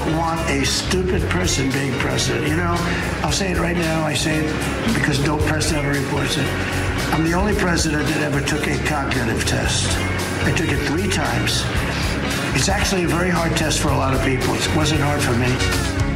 want a stupid person being president. You know, I'll say it right now. I say it because Bill Press never reports it. I'm the only president that ever took a cognitive test. I took it 3 times. It's actually a very hard test for a lot of people. It wasn't hard for me.